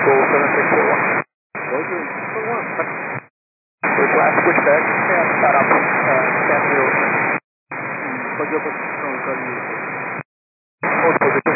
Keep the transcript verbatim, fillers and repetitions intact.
Golf seven six four one. Golf seven six four one. Request pushback and start up uh, ten zero. Fazer a posição, caminho. Hold position